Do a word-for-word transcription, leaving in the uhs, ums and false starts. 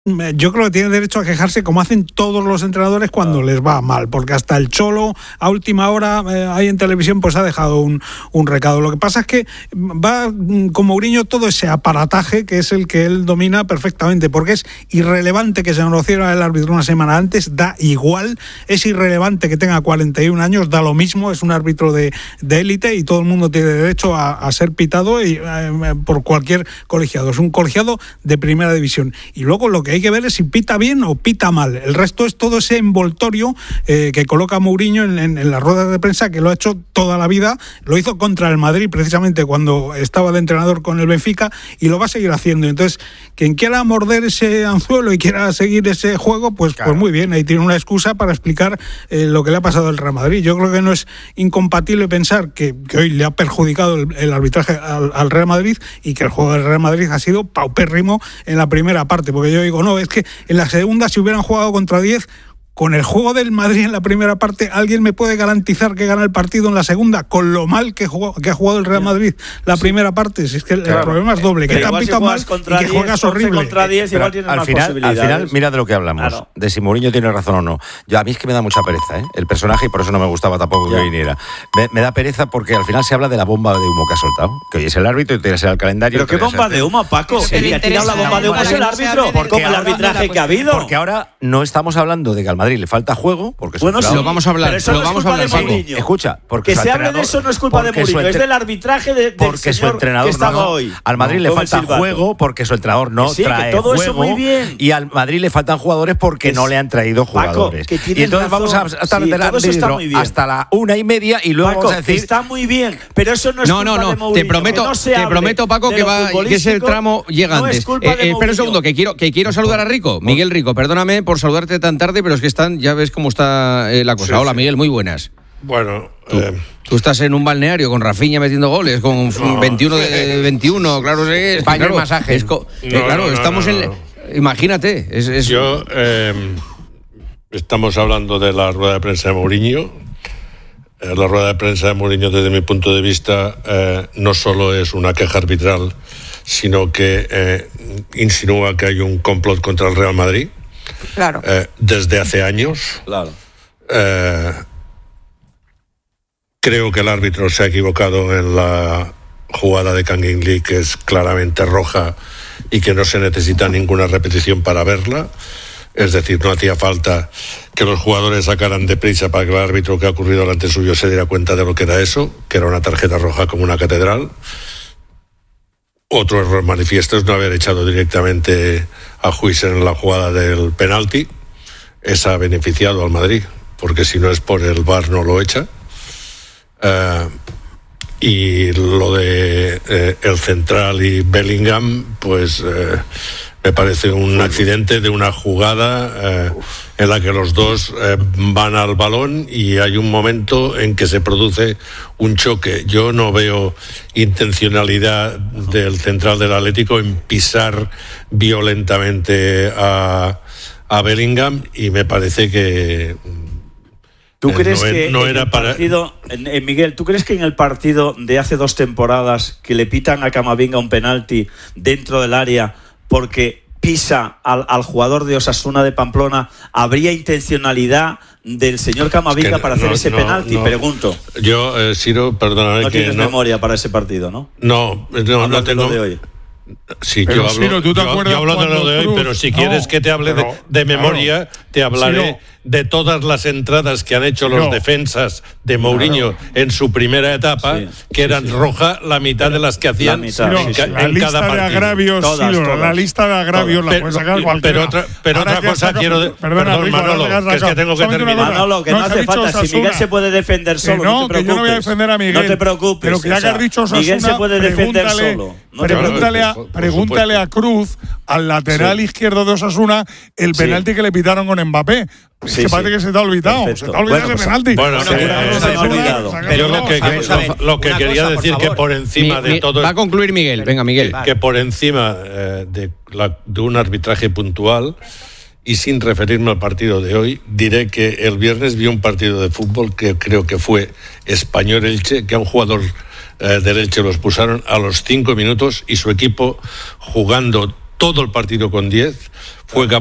Yo creo que tiene derecho a quejarse como hacen todos los entrenadores cuando claro. les va mal, porque hasta el Cholo a última hora eh, ahí en televisión pues ha dejado un, un recado. Lo que pasa es que va con Mourinho todo ese aparataje que es el que él domina perfectamente, porque es irrelevante que se conociera el árbitro una semana antes, da igual, es irrelevante que tenga cuarenta y un años, da lo mismo, es un árbitro de, de élite y todo el mundo tiene derecho a, a ser pitado y, eh, por cualquier colegiado, es un colegiado de primera división. Y luego lo que hay que ver es si pita bien o pita mal. El resto es todo ese envoltorio eh, que coloca Mourinho en, en, en las ruedas de prensa, que lo ha hecho toda la vida. Lo hizo contra el Madrid precisamente cuando estaba de entrenador con el Benfica y lo va a seguir haciendo. Entonces, quien quiera morder ese anzuelo y quiera seguir ese juego, pues, claro. pues muy bien, ahí tiene una excusa para explicar eh, lo que le ha pasado al Real Madrid. Yo creo que no es incompatible pensar que, que hoy le ha perjudicado el, el arbitraje al, al Real Madrid y que el juego del Real Madrid ha sido paupérrimo en la primera parte, porque yo digo, no, es que en la segunda, si hubieran jugado contra diez, con el juego del Madrid en la primera parte, ¿alguien me puede garantizar que gana el partido en la segunda? Con lo mal que, jugó, que ha jugado el Real Madrid la sí. primera parte. Si es que claro. el problema es doble, que te han pitado mal y que diez, juegas horrible. Contra diez, igual tienes al, más final, al final, mira de lo que hablamos, claro. de si Mourinho tiene razón o no. Yo, a mí es que me da mucha pereza, ¿eh? el personaje, y por eso no me gustaba tampoco que viniera. Me, me da pereza porque al final se habla de la bomba de humo que ha soltado, que hoy es el árbitro y tiene que ser el calendario. ¿Pero qué bomba de humo, Paco? Sí. ¿Y aquí habla bomba de humo es el árbitro? Como el arbitraje que ha habido. Porque ahora no estamos hablando de que al Madrid le falta juego, porque bueno, sí, lo vamos a hablar, eso lo no vamos es a hablar, Paco. Escucha, porque que se hable de eso no es culpa de Mourinho, es del arbitraje de, del porque señor su entrenador que estaba no, hoy. Al Madrid no, le falta juego porque su entrenador no sí, trae que todo juego eso muy bien. Y al Madrid le faltan jugadores porque es, no le han traído jugadores. Paco, y entonces razón. vamos a estar sí, de hasta la una y media y luego Paco, vamos a decir está muy bien, pero eso no es no, culpa no, no, de Mourinho. Te prometo, no te prometo Paco que va que ese tramo llega no antes. Eh, eh, espera un segundo, que quiero que quiero saludar a Rico, Miguel Rico. Perdóname por saludarte tan tarde, pero es que están, ya ves cómo está eh, la cosa. Sí, Hola, sí. Miguel, muy buenas. Bueno, tú, eh, tú estás en un balneario con Rafinha metiendo goles, con no, veintiuno de veintiuno, claro, es baño claro, y masaje. Es co- no, eh, claro, no, no, estamos no, no, en no. Imagínate, es, es... Yo eh, estamos hablando de la rueda de prensa de Mourinho. Eh, la rueda de prensa de Mourinho, desde mi punto de vista, eh, no solo es una queja arbitral, sino que eh, insinúa que hay un complot contra el Real Madrid. Claro. Eh, desde hace años. Claro. Eh, creo que el árbitro se ha equivocado en la jugada de Kangin Lee, que es claramente roja y que no se necesita ninguna repetición para verla. Es decir, no hacía falta que los jugadores sacaran deprisa para que el árbitro que ha ocurrido delante suyo se diera cuenta de lo que era eso, que era una tarjeta roja como una catedral. Otro error manifiesto es no haber echado directamente a Huijsen en la jugada del penalti. Esa ha beneficiado al Madrid, porque si no es por el V A R no lo echa. Uh, y lo de eh, el central y Bellingham, pues eh, me parece un accidente de una jugada eh, en la que los dos eh, van al balón y hay un momento en que se produce un choque. Yo no veo intencionalidad del central del Atlético en pisar violentamente a, a Bellingham, y me parece que ¿Tú crees no, que no en era el para... partido, en, en Miguel, ¿tú crees que en el partido de hace dos temporadas que le pitan a Camavinga un penalti dentro del área porque pisa al, al jugador de Osasuna de Pamplona, habría intencionalidad del señor Camavinga es que para no, hacer ese no, penalti? No. Pregunto. Yo, eh, Ciro, perdóname no que tienes no... memoria para ese partido, ¿no? No, no, no tengo... de hoy. Sí, pero yo hablo, Ciro, ¿tú te yo, yo hablo de lo de hoy, Cruz? pero si no, quieres que te hable pero, de, de memoria, claro, te hablaré Ciro, de todas las entradas que han hecho los no, defensas de Mourinho claro, en su primera etapa, sí, que eran sí, sí. roja la mitad pero, de las que hacían mitad, en, sí, sí. en la lista cada partido. de agravios, todas, Ciro, todas, la lista de agravios todas. La puede sacar cualquiera. Pero otra, pero otra cosa sacado, quiero... De, perdona, perdón, Rico, Manolo, que es que tengo que terminar. Manolo, que no, no hace falta. Osasuna, si Miguel se puede defender solo, no, no te preocupes. Que yo no voy a defender a Miguel. No te preocupes. Pero que ya que has dicho Osasuna, Miguel se puede defender solo. No pregúntale, a, pregúntale a Cruz, al lateral sí. izquierdo de Osasuna, el penalti sí. que le pitaron con Mbappé. Es sí, que parece sí. que se te ha olvidado. Perfecto. Se te ha olvidado bueno, ese pues, penalti. Bueno, se, eh, se, se ha olvidado. Pero lo que, lo, lo que quería cosa, decir que por encima mi, de mi, todo... Va a concluir Miguel. Venga, Miguel. Que, que por encima eh, de, la, de un arbitraje puntual, y sin referirme al partido de hoy, diré que el viernes vi un partido de fútbol que creo que fue Español-Elche, que a un jugador eh, del Elche lo expulsaron a los cinco minutos y su equipo jugando todo el partido con diez, fue capaz